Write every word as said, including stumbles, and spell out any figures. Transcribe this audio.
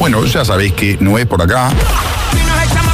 Bueno, ya sabéis que no es por acá. Y nos echamos